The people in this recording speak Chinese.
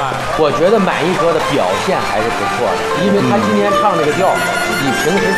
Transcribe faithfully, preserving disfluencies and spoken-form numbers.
我觉得满意哥的表现还是不错的，因为他今天唱这个调，比平时